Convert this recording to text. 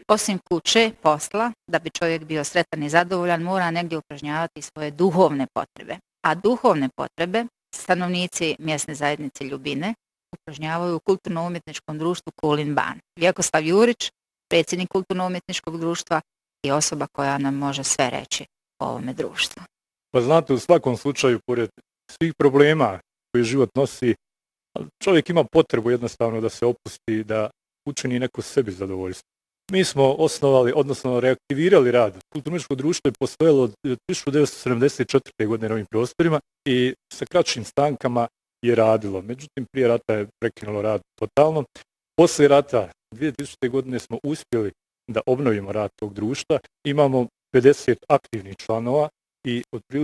osim kuće, posla, da bi čovjek bio sretan i zadovoljan, mora negdje upražnjavati svoje duhovne potrebe. A duhovne potrebe stanovnici mjesne zajednice Ljubine upražnjavaju u kulturno-umjetničkom društvu Kulin Ban. Vjekoslav Jurić, predsjednik kulturno-umjetničkog društva i osoba koja nam može sve reći o ovome društvu. Pa znate, u svakom slučaju, pored svih problema koji život nosi, čovjek ima potrebu jednostavno da se opusti, da učini neko sebi zadovoljstvo. Mi smo osnovali, odnosno reaktivirali rad. Kulturno-umjetničko društvo je postojalo od 1974. godine na ovim prostorima i sa kraćim stankama je radilo. Međutim, prije rata je prekinulo rad totalno. Poslije rata 2000. godine smo uspjeli da obnovimo rad tog društva. Imamo 50 aktivnih članova i otprilike